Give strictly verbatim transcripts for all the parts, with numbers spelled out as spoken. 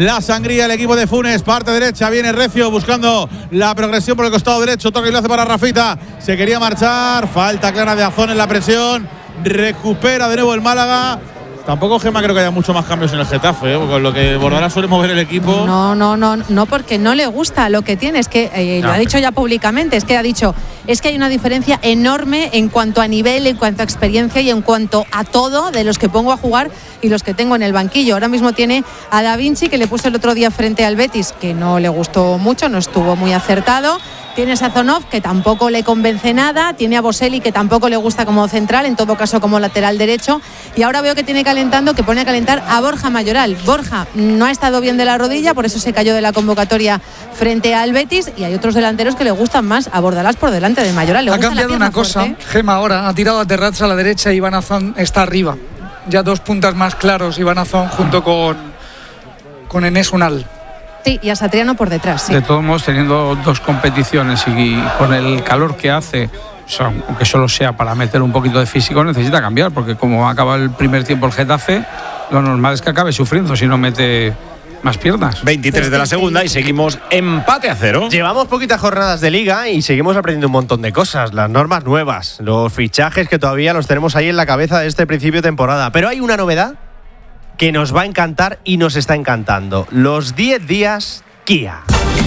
la sangría el equipo de Funes. Parte derecha, viene recio buscando la progresión por el costado derecho. Toque y lo hace para Rafita. Se quería marchar. Falta clara de Azón en la presión. Recupera de nuevo el Málaga. Tampoco, Gemma, creo que haya mucho más cambios en el Getafe, ¿eh? Con lo que Bordalás suele mover el equipo. No, no, no, no, porque no le gusta lo que tiene. Es que eh, lo no, ha dicho ya públicamente. Es que ha dicho, es que hay una diferencia enorme en cuanto a nivel, en cuanto a experiencia y en cuanto a todo de los que pongo a jugar y los que tengo en el banquillo. Ahora mismo tiene a Da Vinci, que le puso el otro día frente al Betis, que no le gustó mucho, no estuvo muy acertado. Tiene a Sazonov, que tampoco le convence nada. Tiene a Boselli, que tampoco le gusta como central, en todo caso como lateral derecho. Y ahora veo que tiene calentando, que pone a calentar a Borja Mayoral. Borja no ha estado bien de la rodilla, por eso se cayó de la convocatoria frente al Betis. Y hay otros delanteros que le gustan más a Bordalás por delante de Mayoral. Le ha cambiado una cosa, fuerte. Gema ahora ha tirado a Terrazza a la derecha y Iván Azón está arriba. Ya dos puntas más claros, Iván Azón junto con, con Enes Unal. Sí, y a Satriano por detrás, sí. De todos modos, teniendo dos competiciones y con el calor que hace, o sea, aunque solo sea para meter un poquito de físico, necesita cambiar, porque como acaba el primer tiempo el Getafe, lo normal es que acabe sufriendo si no mete más piernas. veintitrés de la segunda y seguimos empate a cero. Llevamos poquitas jornadas de liga y seguimos aprendiendo un montón de cosas, las normas nuevas, los fichajes que todavía los tenemos ahí en la cabeza de este principio de temporada. Pero hay una novedad que nos va a encantar y nos está encantando. Los diez días Kia.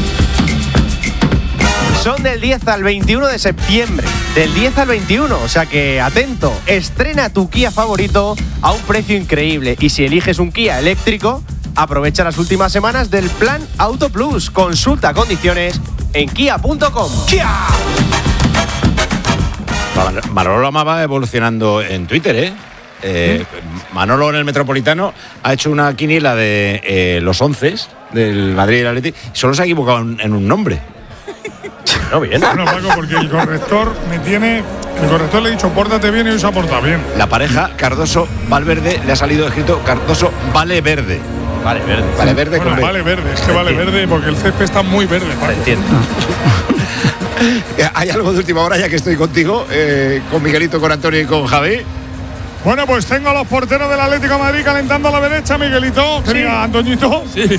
Son del diez al veintiuno de septiembre. Del diez al veintiuno, o sea que atento. Estrena tu Kia favorito a un precio increíble. Y si eliges un Kia eléctrico, aprovecha las últimas semanas del plan Auto Plus. Consulta condiciones en kia punto com. ¡Kia! Manolo Lama va evolucionando en Twitter, ¿eh? Eh, Manolo en el Metropolitano ha hecho una quiniela de eh, los once del Madrid y el Atleti. Solo se ha equivocado en, en un nombre. No, bien. Bueno, Paco, porque el corrector me tiene. El corrector le ha dicho, pórtate bien y hoy se ha portado bien. La pareja Cardoso-Valverde le ha salido escrito Cardoso Vale Verde. Vale Verde. Vale Verde. Bueno, Vale Verde. Es que Vale Verde porque el césped está muy verde, Paco. Entiendo. ¿Hay algo de última hora ya que estoy contigo? Eh, con Miguelito, con Antonio y con Javi. Bueno, pues tengo a los porteros del Atlético de Madrid calentando a la derecha, Miguelito. Sí. Antoñito. Sí.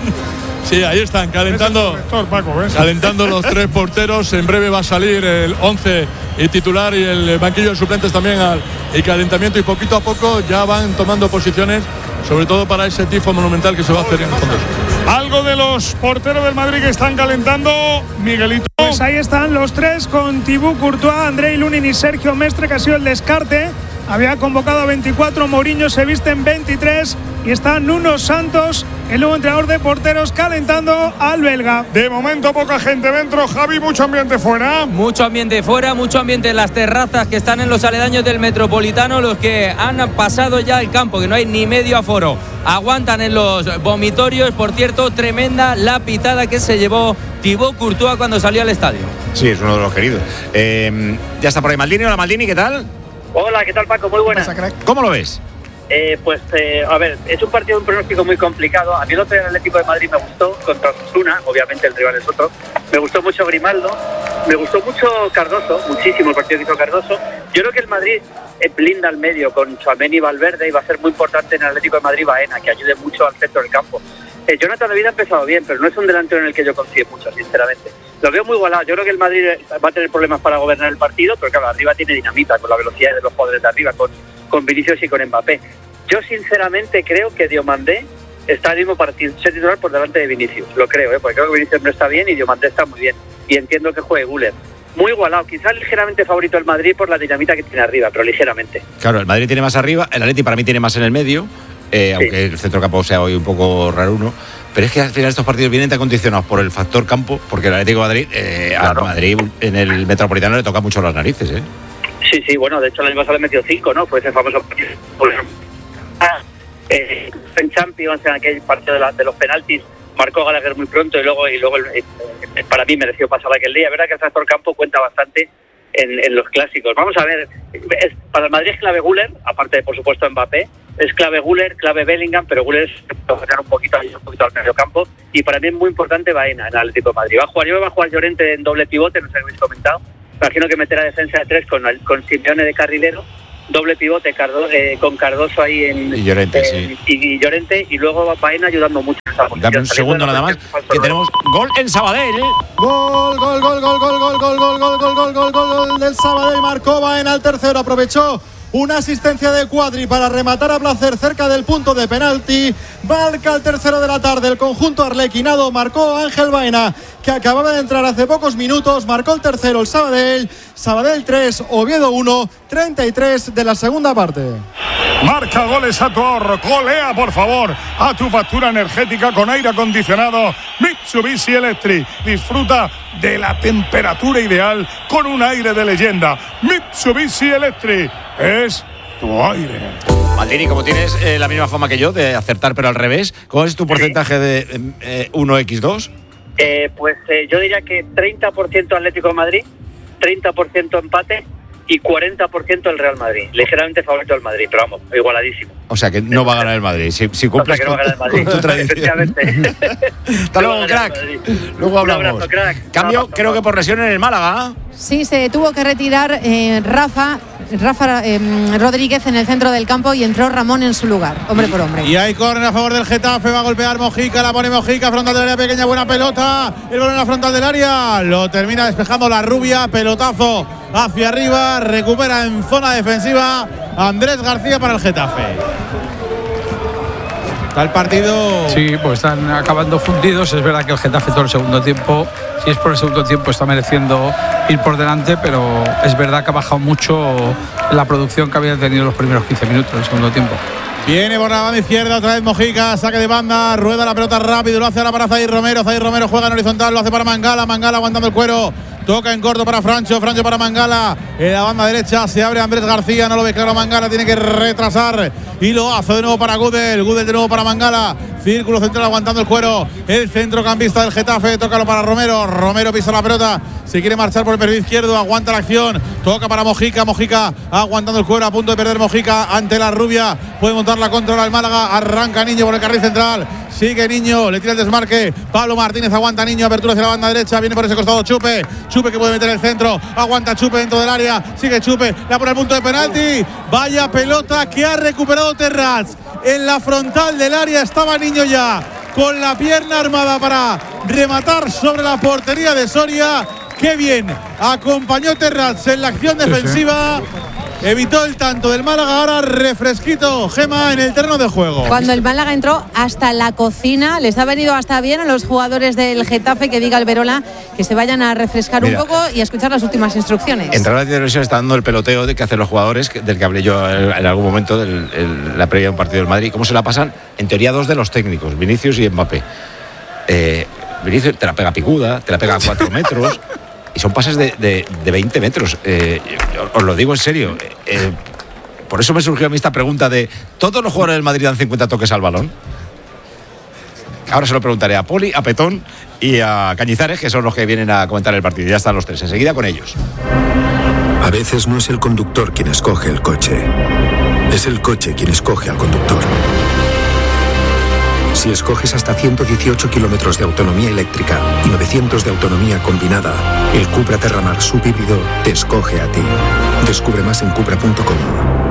Sí, ahí están, calentando, rector, Paco, calentando los tres porteros. En breve va a salir el once y titular y el banquillo de suplentes también al el calentamiento. Y poquito a poco ya van tomando posiciones, sobre todo para ese tifo monumental que se va a hacer en el fondo. Algo de los porteros del Madrid que están calentando, Miguelito. Pues ahí están los tres con Thibaut Courtois, Andrei Lunin y Sergio Mestre, que ha sido el descarte. Había convocado a veinticuatro, Mourinho se viste en veintitrés y está Nuno Santos, el nuevo entrenador de porteros, calentando al belga. De momento poca gente dentro, Javi, mucho ambiente fuera. Mucho ambiente fuera, mucho ambiente en las terrazas que están en los aledaños del Metropolitano, los que han pasado ya el campo, que no hay ni medio aforo. Aguantan en los vomitorios, por cierto, tremenda la pitada que se llevó Thibaut Courtois cuando salió al estadio. Sí, es uno de los queridos. Eh, ya está por ahí Maldini. Hola Maldini, ¿qué tal? Hola, ¿qué tal, Paco? Muy buenas. ¿Cómo lo ves? Eh, pues, eh, a ver, es un partido, un pronóstico muy complicado. A mí el otro día el Atlético de Madrid me gustó contra Osasuna, obviamente el rival es otro. Me gustó mucho Grimaldo, me gustó mucho Cardoso, muchísimo el partido que hizo Cardoso. Yo creo que el Madrid eh, blinda al medio con Tchouaméni y Valverde y va a ser muy importante en el Atlético de Madrid Baena, que ayude mucho al centro del campo. Eh, Jonathan David ha empezado bien, pero no es un delantero en el que yo confíe mucho, sinceramente. Lo veo muy igualado. Yo creo que el Madrid va a tener problemas para gobernar el partido, pero claro, arriba tiene dinamita con la velocidad de los jugadores de arriba, con, con Vinicius y con Mbappé. Yo sinceramente creo que Diomandé está al mismo para ser titular por delante de Vinicius. Lo creo, ¿eh? Porque creo que Vinicius no está bien y Diomandé está muy bien. Y entiendo que juegue Güler. Muy igualado, quizás ligeramente favorito el Madrid por la dinamita que tiene arriba, pero ligeramente. Claro, el Madrid tiene más arriba, el Atleti para mí tiene más en el medio, eh, sí. Aunque el centrocampo sea hoy un poco raruno. Pero es que al final estos partidos vienen tan condicionados por el factor campo, porque el Atlético de Madrid, eh, claro. Al Madrid en el Metropolitano le toca mucho las narices, ¿eh? Sí, sí, bueno, de hecho el año pasado le metió cinco, ¿no? Fue ese famoso partido. Ah, eh, en Champions, en aquel partido de, la, de los penaltis, marcó Gallagher muy pronto y luego, y luego eh, eh, para mí mereció pasar aquel día. Es verdad que el factor campo cuenta bastante en, en los clásicos. Vamos a ver, es, para el Madrid es clave Güler, aparte de, por supuesto, Mbappé. Es clave Güler, clave Bellingham, pero Güler es un poquito, un poquito al medio campo. Y para mí es muy importante Baena en el Atlético de Madrid. Va a jugar, yo va a jugar Llorente en doble pivote, no sé si habéis comentado. Imagino que meterá defensa de tres con, con Simeone de carrilero doble pivote Cardo, eh, con Cardoso ahí en y Llorente, eh, sí. y, y Llorente, y luego Baena ayudando mucho. Dame un segundo nada más, que tenemos gol en Sabadell. Gol, gol, gol, gol, gol, gol, gol, gol, gol, gol, gol, gol, gol del Sabadell. Marcó Baena al tercero, aprovechó una asistencia de Cuadri para rematar a placer cerca del punto de penalti. Marca el tercero de la tarde el conjunto arlequinado. Marcó Ángel Baena, que acababa de entrar hace pocos minutos. Marcó el tercero el Sabadell. Sabadell tres, Oviedo uno, treinta y tres de la segunda parte. Marca goles a tu ahorro. Golea, por favor, a tu factura energética con aire acondicionado Mitsubishi Electric. Disfruta de la temperatura ideal con un aire de leyenda. Mitsubishi Electric es tu aire. Maldini, como tienes eh, la misma fama que yo de acertar pero al revés, ¿cuál es tu porcentaje de eh, uno equis dos? Eh, pues eh, yo diría que treinta por ciento Atlético de Madrid, treinta por ciento empate y cuarenta por ciento el Real Madrid. Ligeramente favorito del Madrid, pero vamos, igualadísimo. O sea que no va a ganar el Madrid. Si, si cumples o sea, que no con, va a ganar el Madrid. con tu tradición. Hasta luego, crack. Luego hablamos. Un abrazo, crack. Cambio, Abrazo, creo que por lesión en el Málaga. Sí, se tuvo que retirar eh, Rafa, Rafa eh, Rodríguez en el centro del campo y entró Ramón en su lugar, hombre por hombre. Y hay córner a favor del Getafe, va a golpear Mojica, la pone Mojica, frontal del área pequeña, buena pelota, el balón en la frontal del área, lo termina despejando la rubia, pelotazo hacia arriba, recupera en zona defensiva Andrés García para el Getafe. Está el partido. Sí, pues están acabando fundidos. Es verdad que el Getafe todo el segundo tiempo, si es por el segundo tiempo, está mereciendo ir por delante, pero es verdad que ha bajado mucho la producción que había tenido los primeros quince minutos del segundo tiempo. Viene por la banda izquierda, otra vez Mojica, saque de banda, rueda la pelota rápido, lo hace ahora para Zair Romero, Zair Romero juega en horizontal, lo hace para Mangala, Mangala aguantando el cuero, toca en corto para Francho, Francho para Mangala, en la banda derecha se abre Andrés García, no lo ve claro Mangala, tiene que retrasar y lo hace de nuevo para Gudel, Gudel de nuevo para Mangala, círculo central aguantando el cuero, el centrocampista del Getafe, tócalo para Romero, Romero pisa la pelota, se quiere marchar por el perfil izquierdo, aguanta la acción, toca para Mojica, Mojica aguantando el cuero, a punto de perder Mojica ante la rubia, puede montar la contra el Málaga, arranca Niño por el carril central, sigue Niño, le tira el desmarque, Pablo Martínez aguanta Niño, apertura hacia la banda derecha, viene por ese costado Chupe, Chupe que puede meter el centro, aguanta Chupe dentro del área, sigue Chupe, la pone al punto de penalti, vaya pelota que ha recuperado Terrats, en la frontal del área estaba Niño ya, con la pierna armada para rematar sobre la portería de Soria, qué bien, acompañó Terrats en la acción defensiva. Sí, sí. Evitó el tanto del Málaga, ahora refresquito, Gema, en el terreno de juego. Cuando el Málaga entró hasta la cocina, les ha venido hasta bien a los jugadores del Getafe, que diga Alberola, que se vayan a refrescar Mira, un poco y a escuchar las últimas instrucciones. Entrar a la televisión está dando el peloteo de que hacen los jugadores, del que hablé yo en algún momento, de la previa de un partido del Madrid. ¿Cómo se la pasan? En teoría dos de los técnicos, Vinicius y Mbappé. Eh, Vinicius te la pega picuda, te la pega a cuatro metros. Y son pases de, de, de veinte metros. Eh, os lo digo en serio. Eh, por eso me surgió a mí esta pregunta de ¿todos los jugadores del Madrid dan cincuenta toques al balón? Ahora se lo preguntaré a Poli, a Petón y a Cañizares, que son los que vienen a comentar el partido. Ya están los tres. Enseguida con ellos. A veces no es el conductor quien escoge el coche. Es el coche quien escoge al conductor. Si escoges hasta ciento dieciocho kilómetros de autonomía eléctrica y novecientos de autonomía combinada, el Cupra Terramar subhíbrido te escoge a ti. Descubre más en cupra punto com.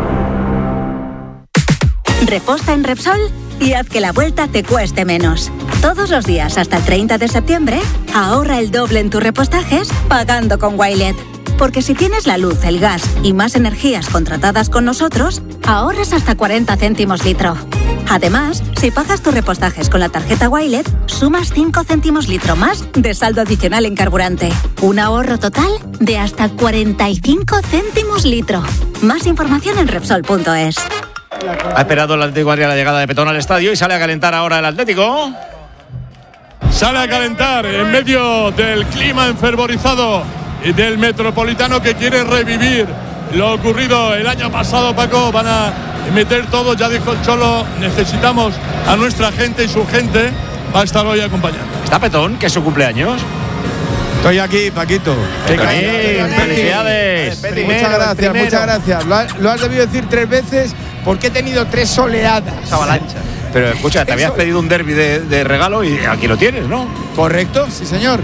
Reposta en Repsol y haz que la vuelta te cueste menos. Todos los días hasta el treinta de septiembre, ahorra el doble en tus repostajes pagando con Wilet. Porque si tienes la luz, el gas y más energías contratadas con nosotros, ahorras hasta cuarenta céntimos litro. Además, si pagas tus repostajes con la tarjeta Wilet, sumas cinco céntimos litro más de saldo adicional en carburante. Un ahorro total de hasta cuarenta y cinco céntimos litro. Más información en Repsol punto es. Ha esperado el Atlético Madrid la llegada de Petón al estadio y sale a calentar ahora el Atlético. Sale a calentar en medio del clima enfervorizado del Metropolitano, que quiere revivir lo ocurrido el año pasado. Paco, van a meter todo, ya dijo el Cholo, necesitamos a nuestra gente y su gente va a estar hoy acompañando. ¿Está Petón, que es su cumpleaños? Estoy aquí, Paquito. Petonín, felicidades. Primero, muchas gracias, primero. muchas gracias. Lo, ha, lo has debido decir tres veces porque he tenido tres oleadas. Avalancha. Pero escucha, te habías pedido un derbi de, de regalo y aquí lo tienes, ¿no? Correcto, sí señor.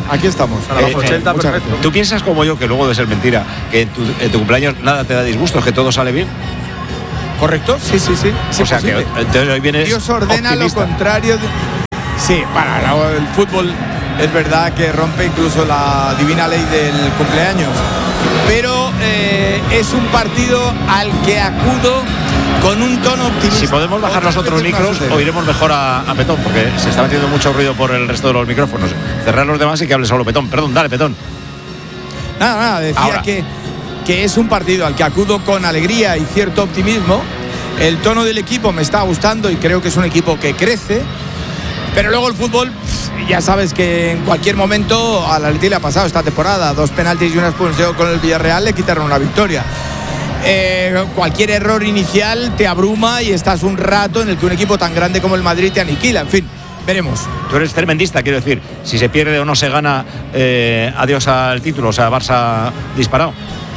Aquí estamos. A las ochenta, perfecto. ¿Tú piensas como yo, que luego debe ser mentira, que en tu, en tu cumpleaños nada te da disgusto, que todo sale bien? ¿Correcto? Sí, sí, sí. sí o sea posible. que entonces hoy vienes Dios ordena optimista. lo contrario. De... Sí, para el fútbol es verdad que rompe incluso la divina ley del cumpleaños. Pero eh, es un partido al que acudo con un tono optimista. Si podemos bajar los otros micros, oiremos mejor a, a Petón, porque se está metiendo mucho ruido por el resto de los micrófonos. Cerrar los demás y que hable solo Petón. Perdón, dale, Petón. Nada, nada, decía que, que es un partido al que acudo con alegría y cierto optimismo. El tono del equipo me está gustando y creo que es un equipo que crece. Pero luego el fútbol, ya sabes que en cualquier momento al Atleti le ha pasado esta temporada. Dos penaltis y una expulsión con el Villarreal le quitaron una victoria. Eh, cualquier error inicial te abruma y estás un rato en el que un equipo tan grande como el Madrid te aniquila. En fin, veremos. Tú eres tremendista, quiero decir. Si se pierde o no se gana, eh, adiós al título. O sea, Barça disparado.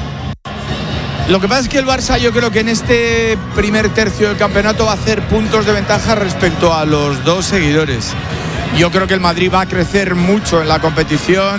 Lo que pasa es que el Barça, yo creo que en este primer tercio del campeonato va a hacer puntos de ventaja respecto a los dos seguidores. Yo creo que el Madrid va a crecer mucho en la competición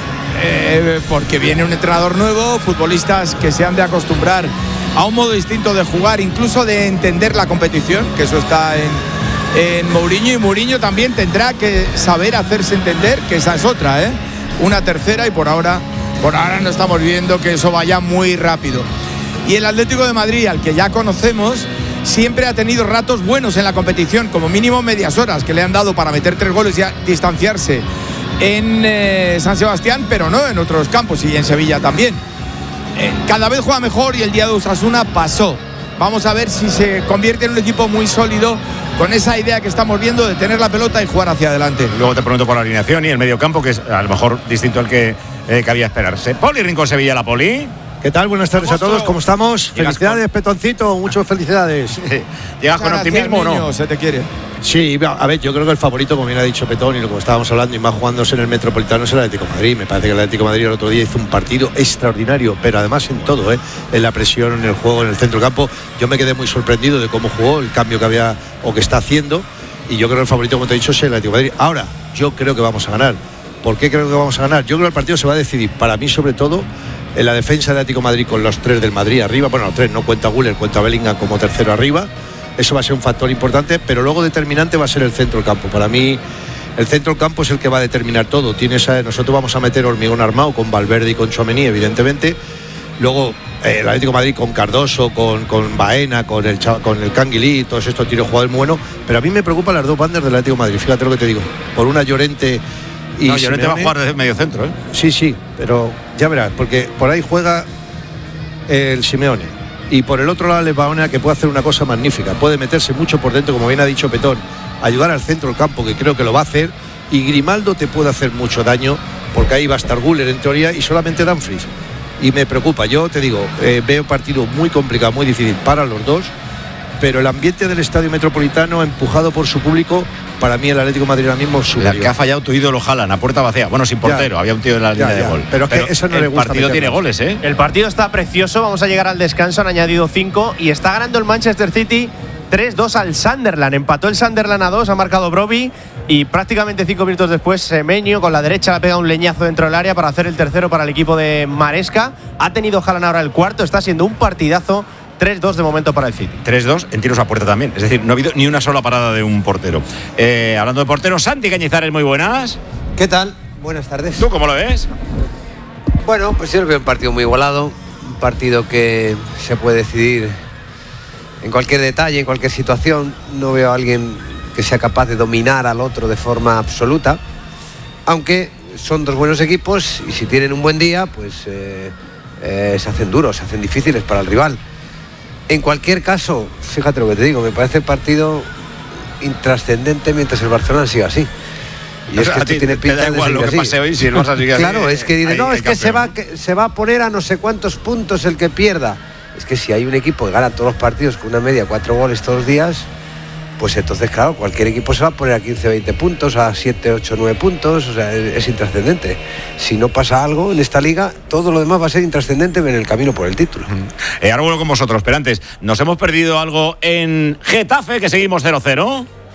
eh, porque viene un entrenador nuevo, futbolistas que se han de acostumbrar a un modo distinto de jugar, incluso de entender la competición, que eso está en, en Mourinho, y Mourinho también tendrá que saber hacerse entender, que esa es otra, ¿eh? Una tercera, y por ahora, por ahora no estamos viendo que eso vaya muy rápido. Y el Atlético de Madrid, al que ya conocemos, siempre ha tenido ratos buenos en la competición, como mínimo medias horas que le han dado para meter tres goles y distanciarse en eh, San Sebastián, pero no en otros campos, y en Sevilla también. Eh, cada vez juega mejor y el día de Osasuna pasó. Vamos a ver si se convierte en un equipo muy sólido con esa idea que estamos viendo de tener la pelota y jugar hacia adelante. Luego te pregunto por la alineación y el mediocampo, que es a lo mejor distinto al que eh, cabía esperarse. Poli Rincón, Sevilla, la Poli. ¿Qué tal? Buenas tardes a todos, ¿cómo estamos? Felicidades, con... Petoncito, muchas felicidades. ¿Llegas con optimismo o no? Se te quiere. Sí, a ver, yo creo que el favorito, como bien ha dicho Petón, y lo que estábamos hablando, y más jugándose en el Metropolitano, es el Atlético de Madrid. Me parece que el Atlético de Madrid el otro día hizo un partido extraordinario, pero además en todo, ¿eh? En la presión, en el juego, en el centro campo. Yo me quedé muy sorprendido de cómo jugó, el cambio que había o que está haciendo, y yo creo que el favorito, como te he dicho, es el Atlético de Madrid. Ahora, yo creo que vamos a ganar. ¿Por qué creo que vamos a ganar? Yo creo que el partido se va a decidir, para mí sobre todo, en la defensa del Atlético de Madrid, con los tres del Madrid arriba. Bueno, los tres, no cuenta Güler, cuenta Bellingham como tercero arriba. Eso va a ser un factor importante, pero luego determinante va a ser el centro del campo. Para mí, el centro del campo es el que va a determinar todo. Tienes a, nosotros vamos a meter hormigón armado con Valverde y con Tchouaméni, evidentemente. Luego, eh, el Atlético de Madrid con Cardoso, con, con Baena, con el, con el Canguilí, todos estos tiros jugadores muy buenos. Pero a mí me preocupan las dos bandas del Atlético de Madrid. Fíjate lo que te digo. Por una Llorente y no, Llorente va a jugar de medio centro, ¿eh? Sí, sí, pero ya verás, porque por ahí juega el Simeone. Y por el otro lado, el Baena, que puede hacer una cosa magnífica. Puede meterse mucho por dentro, como bien ha dicho Petón, ayudar al centro del campo, que creo que lo va a hacer. Y Grimaldo te puede hacer mucho daño, porque ahí va a estar Güler en teoría y solamente Dumfries. Y me preocupa, yo te digo, eh, veo un partido muy complicado, muy difícil para los dos. Pero el ambiente del Estadio Metropolitano, empujado por su público, para mí el Atlético de Madrid ahora mismo es superior. La que ha fallado tu ídolo Haaland, a puerta vacía. Bueno, sin portero, ya, había un tío en la ya, línea ya, de gol. Pero es que eso no el le gusta. El partido tiene goles, ¿eh? El partido está precioso, vamos a llegar al descanso, han añadido cinco y está ganando el Manchester City tres dos al Sunderland. Empató el Sunderland a dos, ha marcado Brobbey y prácticamente cinco minutos después Semenyo con la derecha le ha pegado un leñazo dentro del área para hacer el tercero para el equipo de Maresca. Ha tenido Haaland ahora el cuarto, está siendo un partidazo. tres dos de momento para el City. tres dos en tiros a puerta también. Es decir, no ha habido ni una sola parada de un portero. Eh, hablando de porteros, Santi Cañizares, muy buenas. ¿Qué tal? Buenas tardes. ¿Tú cómo lo ves? Bueno, pues yo veo un partido muy igualado. Un partido que se puede decidir en cualquier detalle, en cualquier situación. No veo a alguien que sea capaz de dominar al otro de forma absoluta. Aunque son dos buenos equipos y si tienen un buen día, pues eh, eh, se hacen duros, se hacen difíciles para el rival. En cualquier caso, fíjate lo que te digo, me parece el partido intrascendente mientras el Barcelona siga así. Y o es sea, que esto ti, tiene pinta da igual de lo que así. pase hoy si el Barça sigue así. Claro, es que dice, hay, no, hay es que se, va, que se va a poner a no sé cuántos puntos el que pierda. Es que si hay un equipo que gana todos los partidos con una media de cuatro goles todos los días, pues entonces, claro, cualquier equipo se va a poner a quince, veinte puntos, a siete, ocho, nueve puntos, o sea, es, es intrascendente. Si no pasa algo en esta liga, todo lo demás va a ser intrascendente en el camino por el título. Eh, ahora vuelvo con vosotros, pero antes, ¿nos hemos perdido algo en Getafe, que seguimos cero cero?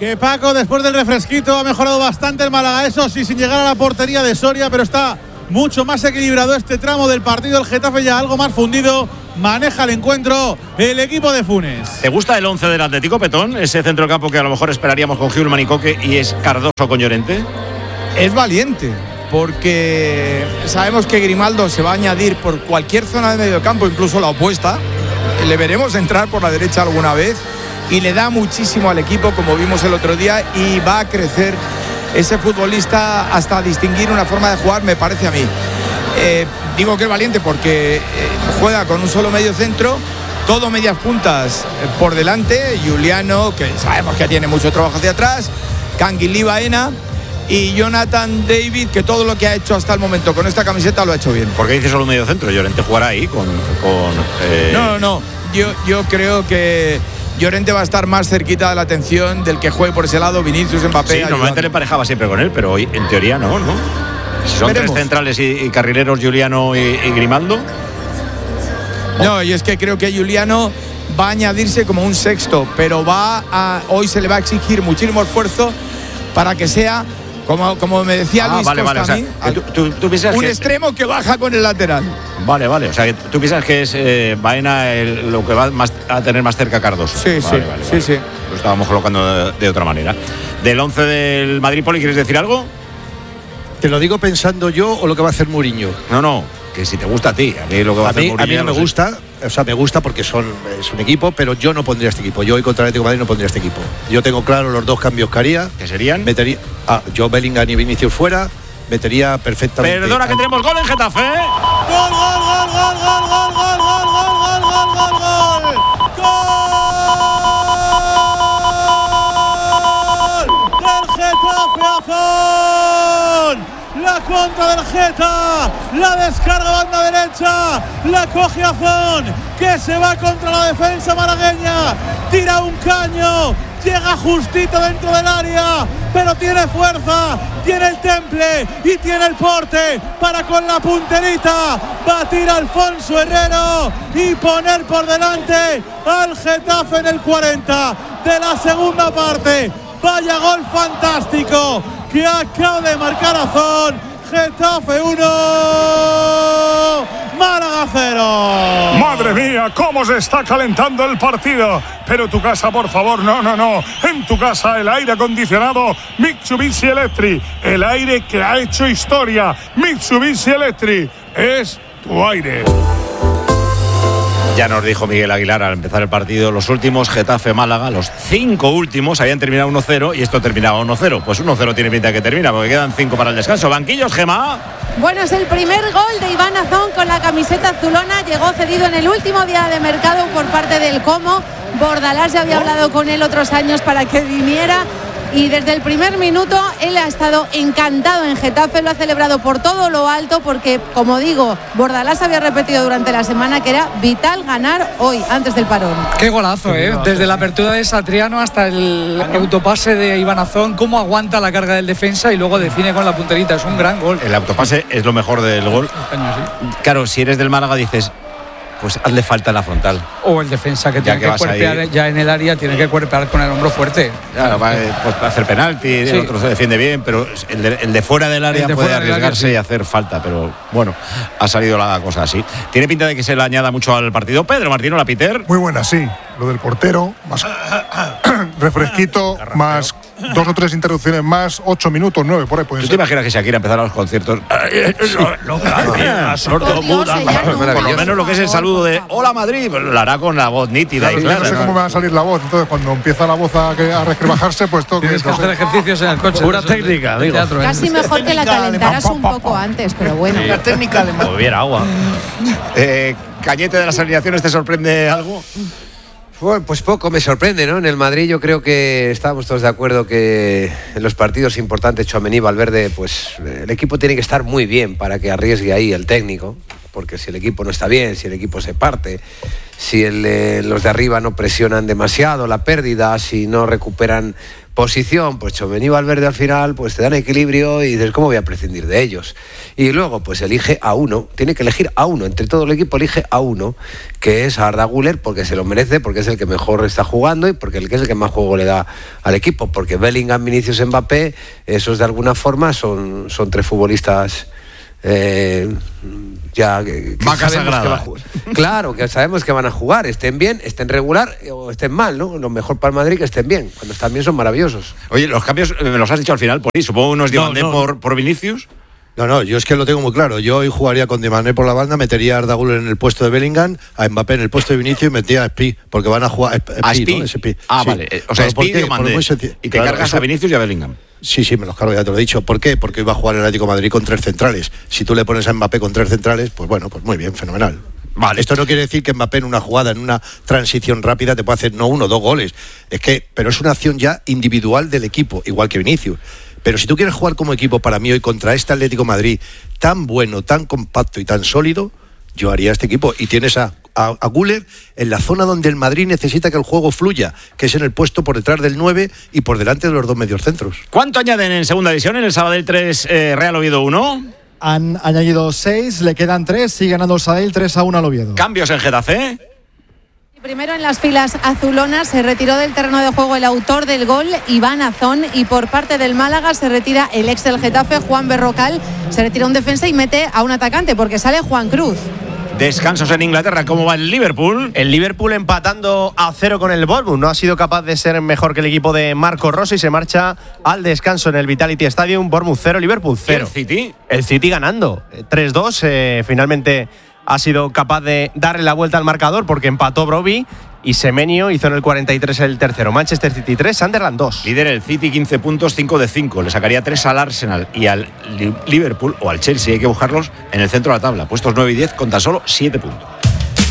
Que Paco, después del refresquito, ha mejorado bastante el Málaga. Eso sí, sin llegar a la portería de Soria, pero está mucho más equilibrado este tramo del partido. El Getafe ya algo más fundido. Maneja el encuentro el equipo de Funes. ¿Te gusta el once del Atlético, Petón? Ese centro del campo que a lo mejor esperaríamos con Hulman y Coque y es Cardoso con Llorente. Es valiente, porque sabemos que Grimaldo se va a añadir por cualquier zona de medio campo, incluso la opuesta. Le veremos entrar por la derecha alguna vez y le da muchísimo al equipo, como vimos el otro día, y va a crecer ese futbolista hasta distinguir una forma de jugar, me parece a mí. Eh, digo que es valiente porque eh, juega con un solo medio centro, todo medias puntas eh, por delante, Juliano, que sabemos que tiene mucho trabajo hacia atrás, Canguilí Baena y Jonathan David, que todo lo que ha hecho hasta el momento con esta camiseta lo ha hecho bien. ¿Por qué dice solo medio centro? Llorente jugará ahí con... con eh... No, no, no, yo, yo creo que Llorente va a estar más cerquita de la atención del que juegue por ese lado, Vinicius, Mbappé. Sí, normalmente ayudando. Le emparejaba siempre con él, pero hoy en teoría no, ¿no? Si son Veremos. Tres centrales y, y carrileros, Juliano y, y Grimaldo. No, y es que creo que Juliano va a añadirse como un sexto, pero va a, hoy se le va a exigir muchísimo esfuerzo para que sea, como, como me decía ah, Luis vale, Costa vale, a mí, o sea, tú, tú, tú piensas un que extremo es, que baja con el lateral. Vale, vale, o sea, que tú piensas que es eh, Baena el, lo que va más, a tener más cerca a Cardoso. Sí, vale, sí, vale, sí, vale. sí. Lo estábamos colocando de, de otra manera. Del once del Madrid, Poli, ¿quieres decir algo? ¿Te lo digo pensando yo o lo que va a hacer Mourinho? No, no, que si te gusta a ti. A mí lo que va a, a hacer mí, Mourinho. A mí no me sé. gusta, o sea, me gusta porque son, es un equipo, pero yo no pondría este equipo. Yo hoy contra el Atlético de Madrid no pondría este equipo. Yo tengo claro los dos cambios que haría. ¿Qué serían? Metería a Joe Bellingham y Vinicius fuera, metería perfectamente. Perdona, que tenemos gol en Getafe. ¡Gol, gol, gol, gol, gol, gol, gol, gol, gol, gol, gol, gol, gol! ¡Gol del Getafe Azón! La contra del Geta, la descarga banda derecha, la coge Azón, que se va contra la defensa malagueña, tira un caño, llega justito dentro del área, pero tiene fuerza, tiene el temple y tiene el porte para con la punterita batir a Alfonso Herrero y poner por delante al Getafe en el cuarenta de la segunda parte. Vaya gol fantástico que acaba de marcar Azón. Getafe uno, Málaga cero. Madre mía, cómo se está calentando el partido. Pero tu casa, por favor, no, no, no. En tu casa el aire acondicionado Mitsubishi Electric. El aire que ha hecho historia. Mitsubishi Electric es tu aire. Ya nos dijo Miguel Aguilar al empezar el partido, los últimos Getafe-Málaga, los cinco últimos habían terminado uno cero y esto terminaba uno cero. Pues uno cero tiene pinta de que termina porque quedan cinco para el descanso. Banquillos, Gemma. Bueno, es el primer gol de Iván Azón con la camiseta azulona. Llegó cedido en el último día de mercado por parte del Como. Bordalás ya había hablado con él otros años para que viniera. Y desde el primer minuto él ha estado encantado en Getafe, lo ha celebrado por todo lo alto porque, como digo, Bordalás había repetido durante la semana que era vital ganar hoy, antes del parón. Qué golazo, ¿eh? Desde la apertura de Satriano hasta el autopase de Iván Azón, cómo aguanta la carga del defensa y luego define con la punterita, es un gran gol. El autopase es lo mejor del gol. Claro, si eres del Málaga dices, pues hazle falta en la frontal. O el defensa que tiene que, que cuerpear ya en el área, tiene que cuerpear con el hombro fuerte. Claro, va pues, a hacer penalti, sí. El otro se defiende bien, pero el de, el de fuera del área de puede arriesgarse área, sí. Y hacer falta, pero bueno, ha salido la cosa así. Tiene pinta de que se le añada mucho al partido. Pedro Martino, la Peter. Muy buena, sí. Lo del portero, más refresquito, más dos o tres interrupciones más, ocho minutos, nueve, por ahí puede ser. ¿Tú te imaginas que Shakira empezara los conciertos? Sí. No, no, sordo, muda. Por lo menos lo que es el saludo de Hola Madrid, lo hará con la voz nítida. Claro, y clara, no sé ¿no? cómo va a salir la voz, entonces cuando empieza la voz a, a resquebajarse, pues todo. Tienes que hacer ejercicios en el coche. Pura técnica, digo. Teatro, ¿eh? Casi mejor que la calentaras un poco antes, pero bueno. Sí. La técnica de beber agua. Eh, Cañete, de las alineaciones, ¿te sorprende algo? Pues poco me sorprende, ¿no? En el Madrid yo creo que estábamos todos de acuerdo que en los partidos importantes, Tchouaméni, Valverde, pues el equipo tiene que estar muy bien para que arriesgue ahí el técnico, porque si el equipo no está bien, si el equipo se parte, si el, eh, los de arriba no presionan demasiado la pérdida, si no recuperan posición, pues Tchouaméni y Valverde al final pues te dan equilibrio y dices, ¿cómo voy a prescindir de ellos? Y luego pues elige a uno, tiene que elegir a uno, entre todo el equipo elige a uno, que es a Arda Güler, porque se lo merece, porque es el que mejor está jugando y porque es el que más juego le da al equipo, porque Bellingham, Vinicius, Mbappé, esos de alguna forma son, son tres futbolistas eh, ya que, que vaca sabemos sagrada. que va a jugar. Claro, que sabemos que van a jugar, estén bien, estén regular o estén mal, ¿no? Lo mejor para el Madrid que estén bien, cuando están bien son maravillosos. Oye, los cambios me los has dicho al final, por ahí, supongo unos Diomandé no. por, por Vinicius. No, no, yo es que lo tengo muy claro. Yo hoy jugaría con Dimané por la banda, metería a Arda Güler en el puesto de Bellingham, a Mbappé en el puesto de Vinicius y metía a Spi, porque van a jugar a Spi, ¿no? Spi. Ah, Sí. vale. O sea, Pero ¿por Spi y qué? Diomandé. Por muy sencillo. Y te Claro, cargas eso- a Vinicius y a Bellingham. Sí, sí, me los cargo, ya te lo he dicho. ¿Por qué? Porque iba a jugar el Atlético de Madrid con tres centrales. Si tú le pones a Mbappé con tres centrales, pues bueno, pues muy bien, fenomenal. Vale. Esto no quiere decir que Mbappé en una jugada, en una transición rápida, te puede hacer no uno, dos goles. Es que, pero es una acción ya individual del equipo, igual que Vinicius. Pero si tú quieres jugar como equipo para mí hoy contra este Atlético de Madrid tan bueno, tan compacto y tan sólido, yo haría este equipo. Y tienes a, a, a Güler en la zona donde el Madrid necesita que el juego fluya, que es en el puesto por detrás del nueve y por delante de los dos mediocentros. ¿Cuánto añaden en segunda división? En el Sabadell tres, eh, Real Oviedo uno. Han añadido seis, le quedan tres, sigue ganando el Sabadell tres a uno al Oviedo. Cambios en Getafe. Primero en las filas azulonas se retiró del terreno de juego el autor del gol, Iván Azón, y por parte del Málaga se retira el ex del Getafe, Juan Berrocal, se retira un defensa y mete a un atacante porque sale Juan Cruz. Descansos en Inglaterra, ¿cómo va el Liverpool? El Liverpool empatando a cero con el Bournemouth. No ha sido capaz de ser mejor que el equipo de Marco Rossi y se marcha al descanso en el Vitality Stadium. Bournemouth cero, Liverpool cero. ¿El City? El City ganando. tres dos. Eh, finalmente ha sido capaz de darle la vuelta al marcador porque empató Brobbey y Semenyo hizo en el cuarenta y tres el tercero. Manchester City tres, Sunderland dos. Líder el City, quince puntos, cinco de cinco. Le sacaría tres al Arsenal y al Liverpool o al Chelsea, hay que buscarlos en el centro de la tabla. Puestos nueve y diez con tan solo siete puntos.